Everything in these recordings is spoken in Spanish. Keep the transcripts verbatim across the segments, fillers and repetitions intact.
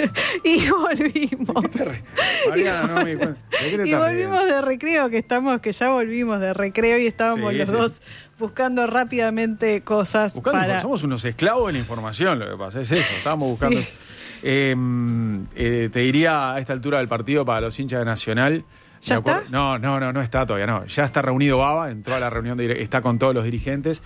Y volvimos. Mariana, no me di cuenta. ¿De qué te Y estás volvimos riendo? de recreo, que estamos, que ya volvimos de recreo y estábamos Sí, los sí. dos buscando rápidamente cosas Buscando para... infor- Somos unos esclavos de la información, lo que pasa es eso. Estábamos buscando. Sí. Eh, eh, te diría a esta altura del partido para los hinchas de Nacional. ¿Ya me acuerdo- está? No, no, no, no está todavía, no. Ya está reunido Baba, entró a la reunión, de dire- está con todos los dirigentes.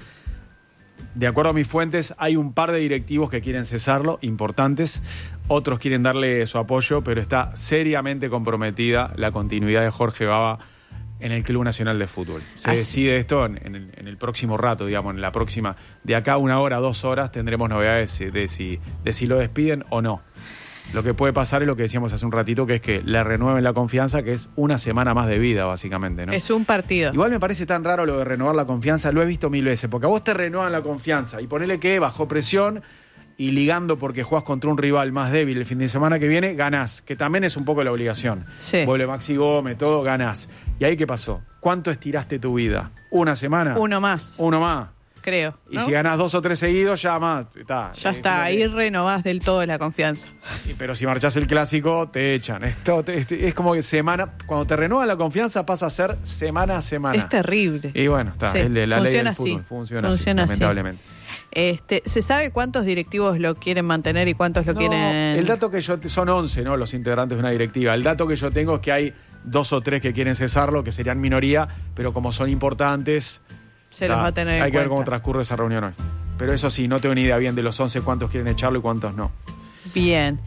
De acuerdo a mis fuentes, hay un par de directivos que quieren cesarlo, importantes. Otros quieren darle su apoyo, pero está seriamente comprometida la continuidad de Jorge Baba en el Club Nacional de Fútbol. Se Así. decide esto en, en el, en el próximo rato, digamos, en la próxima. De acá a una hora, dos horas, tendremos novedades de si, de si lo despiden o no. Lo que puede pasar es lo que decíamos hace un ratito, que es que le renueven la confianza, que es una semana más de vida, básicamente, ¿no? Es un partido. Igual me parece tan raro lo de renovar la confianza, lo he visto mil veces, porque a vos te renuevan la confianza y ponele que bajo presión y ligando porque jugás contra un rival más débil el fin de semana que viene, ganás, que también es un poco la obligación. Sí. Vuelve Maxi Gómez, todo, ganás. ¿Y ahí qué pasó? ¿Cuánto estiraste tu vida? ¿Una semana? Uno más, Uno más. creo. Y ¿no? si ganás dos o tres seguidos, ya más. Está, Ya Eh, está, ahí fíjate. renovás del todo la confianza. Y- Pero si marchás el clásico, te echan. Esto, te- este- es como que semana, cuando te renuevan la confianza pasa a ser semana a semana. Es terrible. Y bueno, está, Sí, es la ley funciona del así. fútbol. Funciona, Funciona así, así. lamentablemente. Este, ¿se sabe cuántos directivos lo quieren mantener y cuántos lo No, quieren...? el dato que yo... te- son once, ¿no? Los integrantes de una directiva. El dato que yo tengo es que hay dos o tres que quieren cesarlo, que serían minoría, pero como son importantes... Se los está, va a tener en Hay que ver cómo cuenta. transcurre esa reunión hoy. Pero eso sí, no tengo ni idea bien de los once cuántos quieren echarlo y cuántos no. Bien.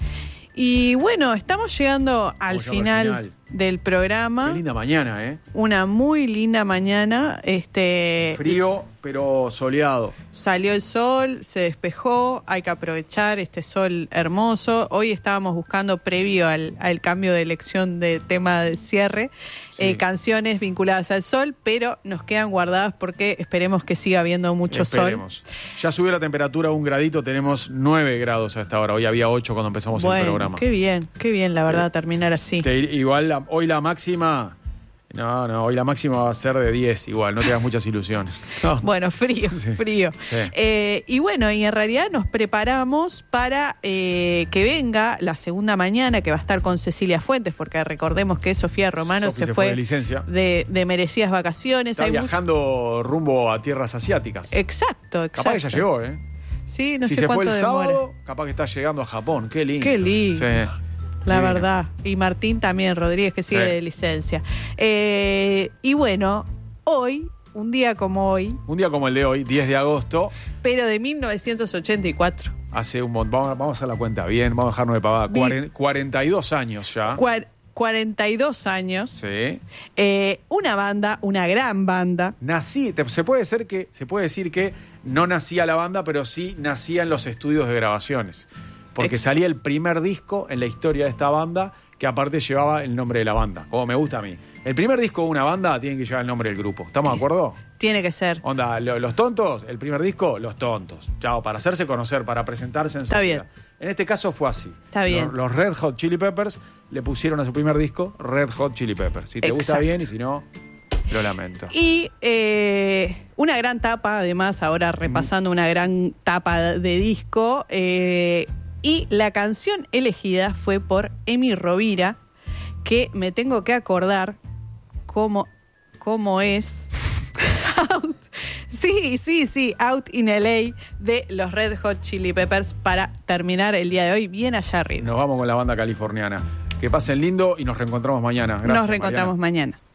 Y bueno, estamos llegando al llegando al final, final. del programa. Qué linda mañana, ¿eh? Una muy linda mañana. Este, Frío, pero soleado. Salió el sol, se despejó, hay que aprovechar este sol hermoso. Hoy estábamos buscando, previo al, al cambio de elección de tema de cierre, Sí. eh, canciones vinculadas al sol, pero nos quedan guardadas porque esperemos que siga habiendo mucho Esperemos. sol. Ya subió la temperatura un gradito, tenemos nueve grados a esta hora. Hoy había ocho cuando empezamos el Bueno, programa. qué bien, qué bien, la verdad, terminar así. Te- igual la- hoy la máxima... No, no, hoy la máxima va a ser de diez igual, no te das muchas ilusiones. No. Bueno, frío, Sí, frío. sí. Eh, y bueno, y en realidad nos preparamos para eh, que venga la segunda mañana, que va a estar con Cecilia Fuentes, porque recordemos que Sofía Romano Sofi se, fue de licencia. de, de merecidas vacaciones. Está Hay mucho- viajando rumbo a tierras asiáticas. Exacto, exacto. Capaz que ya llegó, ¿eh? Sí, no si sé se fue cuánto el demora. sábado, capaz que está llegando a Japón. Qué lindo. Qué lindo. Sí. La Divino. verdad. Y Martín también, Rodríguez, que sigue Sí. de licencia. Eh, y bueno, hoy, un día como hoy, Un día como el de hoy, diez de agosto, pero de mil novecientos ochenta y cuatro. hace un montón. Vamos, vamos a hacer la cuenta bien, vamos a dejarnos de pavada. Di- Cuaren- cuarenta y dos años ya. Cuar- cuarenta y dos años. Sí. Eh, una banda, una gran banda. Nací, te- se puede ser que, se puede decir que no nacía la banda, pero sí nacía en los estudios de grabaciones. Porque Ex- salía el primer disco en la historia de esta banda, que aparte llevaba el nombre de la banda, como me gusta a mí. El primer disco de una banda tiene que llevar el nombre del grupo. ¿Estamos de acuerdo? Tiene que ser. Onda, lo- los tontos, el primer disco, los tontos. Chao, para hacerse conocer, para presentarse en Está sociedad. bien. En este caso fue así. Está bien. Los, los Red Hot Chili Peppers le pusieron a su primer disco Red Hot Chili Peppers. Si te gusta Exacto. bien y si no, lo lamento. Y eh, una gran tapa, además, ahora repasando una gran tapa de disco. eh, y la canción elegida fue por Emi Rovira, que me tengo que acordar cómo, cómo es. Out. Sí, sí, sí, Out in L A de los Red Hot Chili Peppers para terminar el día de hoy bien allá arriba. Nos vamos con la banda californiana. Que pasen lindo y nos reencontramos mañana. Gracias, Nos reencontramos Mariana. mañana.